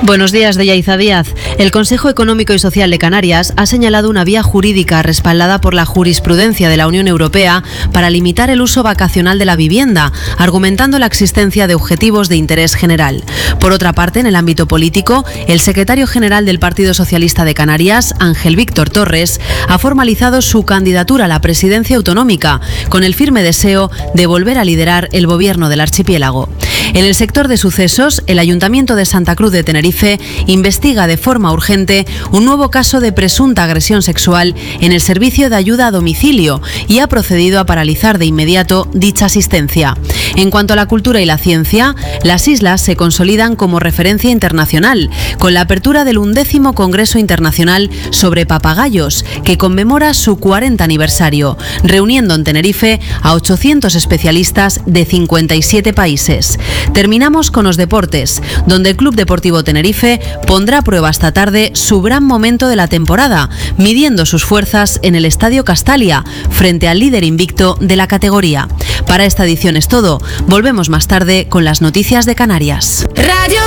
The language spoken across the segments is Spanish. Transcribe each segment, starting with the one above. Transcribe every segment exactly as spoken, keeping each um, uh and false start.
Buenos días, de Yaiza Díaz. El Consejo Económico y Social de Canarias ha señalado una vía jurídica respaldada por la jurisprudencia de la Unión Europea para limitar el uso vacacional de la vivienda, argumentando la existencia de objetivos de interés general. Por otra parte, en el ámbito político, el secretario general del Partido Socialista de Canarias, Ángel Víctor Torres, ha formalizado su candidatura a la presidencia autonómica, con el firme deseo de volver a liderar el gobierno del archipiélago. En el sector de sucesos, el Ayuntamiento de Santa Cruz de Tenerife investiga de forma urgente un nuevo caso de presunta agresión sexual en el servicio de ayuda a domicilio y ha procedido a paralizar de inmediato dicha asistencia. En cuanto a la cultura y la ciencia, las islas se consolidan como referencia internacional, con la apertura del undécimo Congreso Internacional sobre Papagayos, que conmemora su cuarenta aniversario, reuniendo en Tenerife a ochocientos especialistas de cincuenta y siete países. Terminamos con los deportes, donde el Club Deportivo Tenerife pondrá a prueba esta tarde su gran momento de la temporada, midiendo sus fuerzas en el Estadio Castalia, frente al líder invicto de la categoría. Para esta edición es todo. Volvemos más tarde con las noticias de Canarias. Radio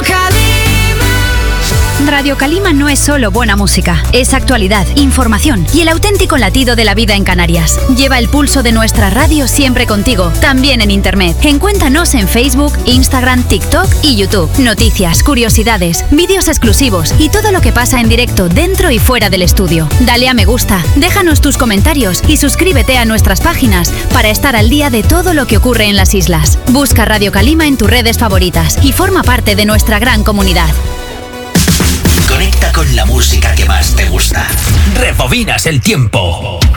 Radio Calima no es solo buena música, es actualidad, información y el auténtico latido de la vida en Canarias. Lleva el pulso de nuestra radio siempre contigo, también en internet. Encuéntranos en Facebook, Instagram, TikTok y YouTube. Noticias, curiosidades, vídeos exclusivos y todo lo que pasa en directo dentro y fuera del estudio. Dale a me gusta, déjanos tus comentarios y suscríbete a nuestras páginas para estar al día de todo lo que ocurre en las islas. Busca Radio Calima en tus redes favoritas y forma parte de nuestra gran comunidad. Conecta con la música que más te gusta. Rebobinas el tiempo.